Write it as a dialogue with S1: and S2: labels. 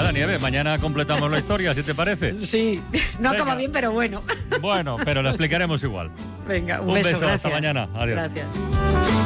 S1: Nada, Nieves, mañana completamos la historia, ¿si te parece?
S2: Sí, no acaba bien, pero bueno.
S1: Bueno, pero lo explicaremos igual.
S2: Venga, un
S1: beso,
S2: gracias.
S1: hasta mañana. Adiós.
S2: Gracias.